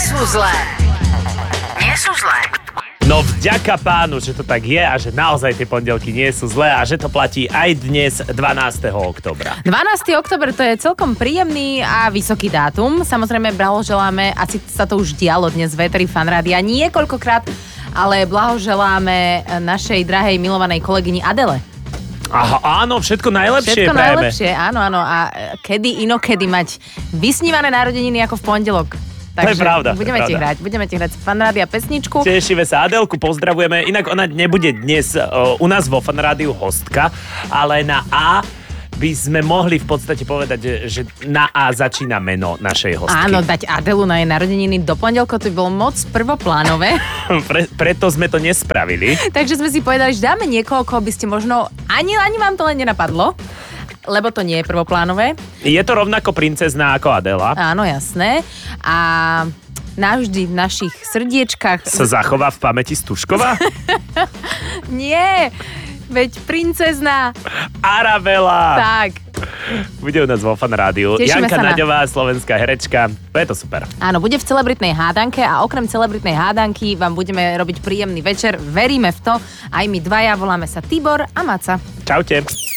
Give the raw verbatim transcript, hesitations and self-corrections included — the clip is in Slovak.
sú zlé. Nie sú zlé. No vďaka pánu, že to tak je a že naozaj tie pondelky nie sú zlé a že to platí aj dnes dvanásteho októbra. dvanásteho október to je celkom príjemný a vysoký dátum. Samozrejme blahoželáme, asi sa to už dialo dnes v éteri Fanrádia niekoľkokrát, ale blahoželáme našej drahej milovanej kolegyni Adele. Aha, áno, všetko najlepšie Všetko prajeme. najlepšie, áno, áno. A kedy inokedy mať vysnívané narodeniny ako v pondelok. To je pravda. Budeme to je ti pravda. hrať, budeme ti hrať Fanrádia pesničku. Tešíme sa, Adelku pozdravujeme. Inak ona nebude dnes o, u nás vo Fanrádiu hostka, ale na A by sme mohli v podstate povedať, že, že na A začína meno našej hostky. Áno, dať Adelu na jej narodeniny do pondelka, to by bolo moc prvoplánové. Pre, preto sme to nespravili. Takže sme si povedali, že dáme niekoho, koho by ste možno... Ani, ani vám to len nenapadlo, lebo to nie je prvoplánové. Je to rovnako princezná ako Adela. Áno, jasné. A navždy v našich srdiečkách... Sa zachová v pamäti Stužková? Nie, veď princezná. Arabela. Tak. Bude u nás vo Fanrádiu. Tešíme Janka sa na- Naďová, slovenská herečka. Je to super. Áno, bude v celebritnej hádanke a okrem celebritnej hádanky vám budeme robiť príjemný večer. Veríme v to. Aj my dvaja, voláme sa Tibor a Maca. Čaute.